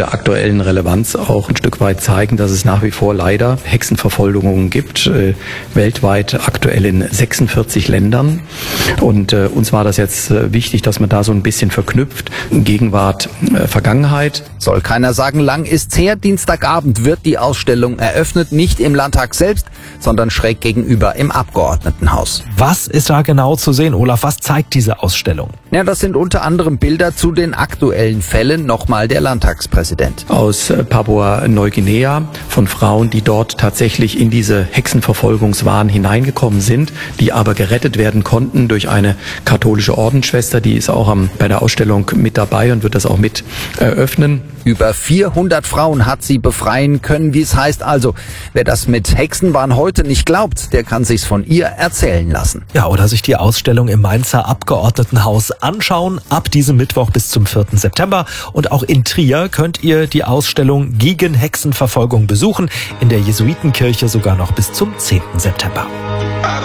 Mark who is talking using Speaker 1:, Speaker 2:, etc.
Speaker 1: der aktuellen Relevanz auch ein Stück weit zeigen, dass es nach wie vor leider Hexenverfolgungen gibt, weltweit aktuell in 46 Ländern. Und uns war das jetzt wichtig, dass man da so ein bisschen verknüpft, Gegenwart, Vergangenheit.
Speaker 2: Soll keiner sagen, lang ist's her. Dienstagabend wird die Ausstellung eröffnet, nicht im Landtag selbst, sondern schräg gegenüber im Abgeordnetenhaus.
Speaker 3: Was ist da genau zu sehen, Olaf? Was zeigt diese Ausstellung?
Speaker 2: Ja, das sind unter anderem Bilder zu den aktuellen Fällen. Nochmal der Landtagspräsident.
Speaker 1: Aus Papua-Neuguinea von Frauen, die dort tatsächlich in diese Hexenverfolgungswahn hineingekommen sind, die aber gerettet werden konnten durch eine katholische Ordensschwester. Die ist auch bei der Ausstellung mit dabei und wird das auch mit eröffnen.
Speaker 2: Über 400 Frauen hat sie befreien können, wie es heißt. Also, wer das mit Hexenwahn heute nicht glaubt, der kann sich's von ihr erzählen lassen.
Speaker 3: Ja, oder sich die Ausstellung im Mainzer Abgeordnetenhaus anschauen. Ab diesem Mittwoch bis zum 4. September. Und auch in Trier könnt ihr die Ausstellung gegen Hexenverfolgung besuchen. In der Jesuitenkirche sogar noch bis zum 10. September.